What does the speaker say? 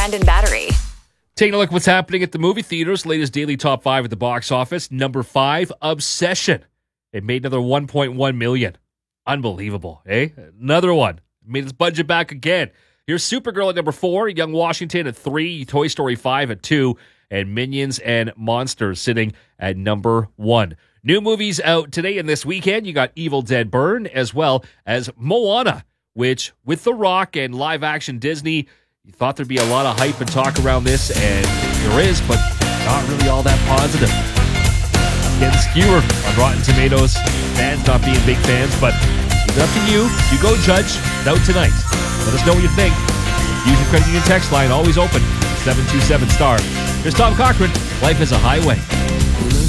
Brandon Battery. Taking a look at what's happening at the movie theaters. Latest daily top 5 at the box office. Number 5, Obsession. It made another $1.1 million. Unbelievable, eh? Another one. Made its budget back again. Here's Supergirl at number 4, Young Washington at 3, Toy Story 5 at 2, and Minions and Monsters sitting at number 1. New movies out today and this weekend. You got Evil Dead Burn as well as Moana, which with The Rock and live-action Disney, you thought there'd be a lot of hype and talk around this, and there is, but not really all that positive. Getting skewered on Rotten Tomatoes. Fans not being big fans, but it's up to you. You go judge. It's out tonight. Let us know what you think. Use your credit union text line, always open, 727 star. Here's Tom Cochran. Life is a highway.